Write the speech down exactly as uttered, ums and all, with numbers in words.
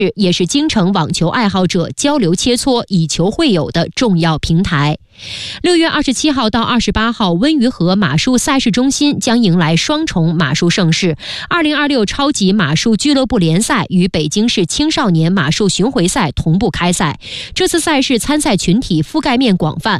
也是京城网球爱好者交流切磋、以球会友的重要平台。六月二十七号到二十八号，温榆河马术赛事中心将迎来双重马术盛事。二零二六超级马术俱乐部联赛与北京市青少年马术巡回赛同步开赛。这次赛事参赛群体覆盖面广泛，